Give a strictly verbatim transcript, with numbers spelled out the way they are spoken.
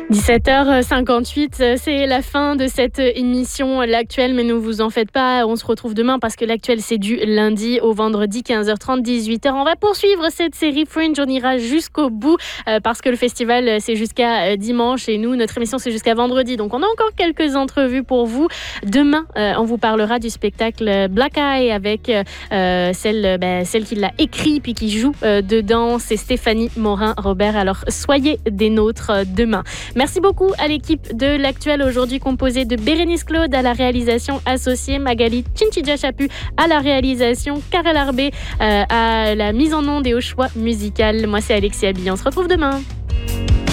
dix-sept heures cinquante-huit, c'est la fin de cette émission L'Actuel, mais ne vous en faites pas, on se retrouve demain parce que L'Actuel c'est du lundi au vendredi quinze heures trente, dix-huit heures. On va poursuivre cette série Fringe, on ira jusqu'au bout euh, parce que le festival c'est jusqu'à euh, dimanche et nous, notre émission c'est jusqu'à vendredi. Donc on a encore quelques entrevues pour vous. Demain, euh, on vous parlera du spectacle Black Eye avec euh, celle, bah, celle qui l'a écrit puis qui joue euh, dedans, c'est Stéphanie Morin-Robert. Alors soyez des nôtres euh, demain. Merci beaucoup à l'équipe de L'Actuel, aujourd'hui composée de Bérénice Claude à la réalisation associée, Magali Chinchidja Chapu à la réalisation, Karel Arbé euh, à la mise en onde et au choix musical. Moi, c'est Alexia Billy. On se retrouve demain.